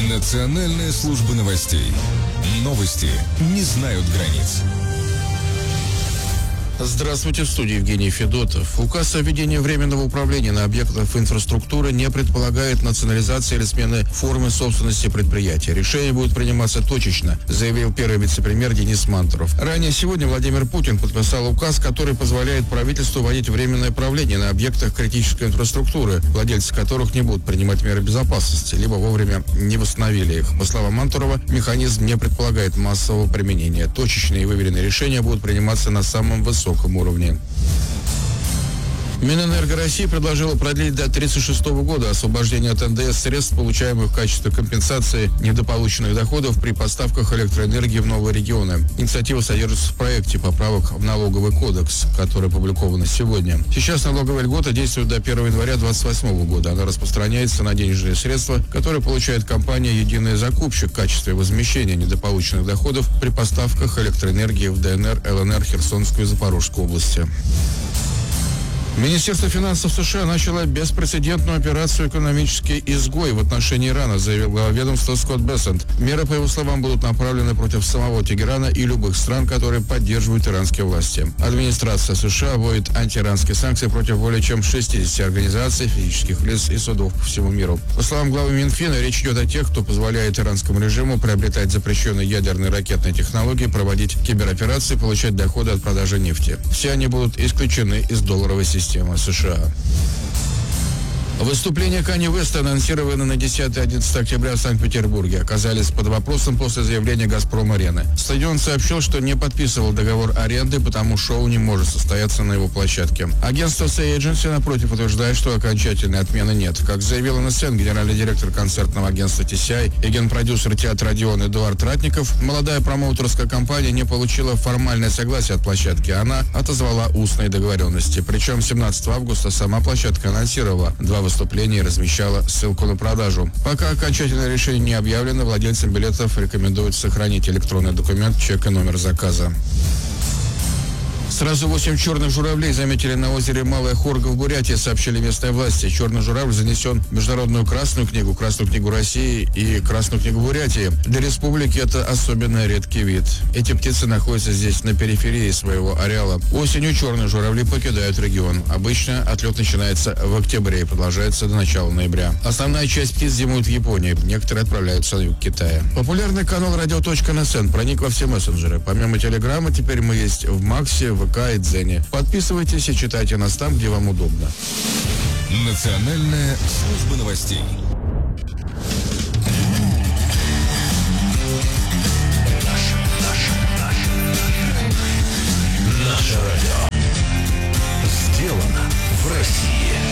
Национальная служба новостей. Новости не знают границ. Здравствуйте, в студии Евгений Федотов. Указ о введении временного управления на объектах инфраструктуры не предполагает национализации или смены формы собственности предприятия. Решение будет приниматься точечно, заявил первый вице-премьер Денис Мантуров. Ранее сегодня Владимир Путин подписал указ, который позволяет правительству вводить временное правление на объектах критической инфраструктуры, владельцы которых не будут принимать меры безопасности, либо вовремя не восстановили их. По словам Мантурова, механизм не предполагает массового применения. Точечные и выверенные решения будут приниматься на самом высоком уровне. Минэнерго России предложила продлить до 1936 года освобождение от НДС средств, получаемых в качестве компенсации недополученных доходов при поставках электроэнергии в новые регионы. Инициатива содержится в проекте поправок в налоговый кодекс, который опубликован сегодня. Сейчас налоговая льгота действует до 1 января 2028 года. Она распространяется на денежные средства, которые получает компания «Единый закупщик» в качестве возмещения недополученных доходов при поставках электроэнергии в ДНР, ЛНР, Херсонскую и Запорожскую области. Министерство финансов США начало беспрецедентную операцию «Экономический изгой» в отношении Ирана, заявил глава ведомства Скотт Бессент. Меры, по его словам, будут направлены против самого Тегерана и любых стран, которые поддерживают иранские власти. Администрация США вводит антииранские санкции против более чем 60 организаций, физических лиц и судов по всему миру. По словам главы Минфина, речь идет о тех, кто позволяет иранскому режиму приобретать запрещенные ядерные ракетные технологии, проводить кибероперации, получать доходы от продажи нефти. Все они будут исключены из долларовой системы США. Выступления Канье Уэста, анонсированные на 10-11 октября в Санкт-Петербурге, оказались под вопросом после заявления «Газпром-арены». Стадион сообщил, что не подписывал договор аренды, потому шоу не может состояться на его площадке. Агентство Say Agency, напротив, утверждает, что окончательной отмены нет. Как заявил НСН, генеральный директор концертного агентства TCI и генпродюсер театра «Одеон» Эдуард Ратников, молодая промоутерская компания не получила формальное согласие от площадки. Она отозвала устные договоренности. Причем 17 августа сама площадка анонсировала два выступления и размещала ссылку на продажу. Пока окончательное решение не объявлено, владельцам билетов рекомендуют сохранить электронный документ, чек и номер заказа. Сразу 8 черных журавлей заметили на озере Малая Хорга в Бурятии, сообщили местные власти. Черный журавль занесен в Международную Красную книгу России и Красную книгу Бурятии. Для республики это особенно редкий вид. Эти птицы находятся здесь на периферии своего ареала. Осенью черные журавли покидают регион. Обычно отлет начинается в октябре и продолжается до начала ноября. Основная часть птиц зимует в Японии. Некоторые отправляются на юг Китая. Популярный канал radio.nsn проник во все мессенджеры. Помимо Телеграма, теперь мы есть в Максе, ВК и Дзене. Подписывайтесь и читайте нас там, где вам удобно. Национальная служба новостей.